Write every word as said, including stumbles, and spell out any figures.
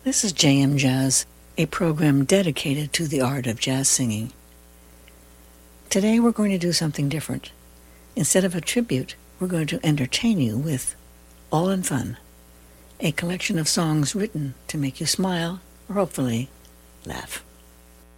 This is J M Jazz, a program dedicated to the art of jazz singing. Today we're going to do something different. Instead of a tribute, we're going to entertain you with All in Fun, a collection of songs written to make you smile or hopefully laugh.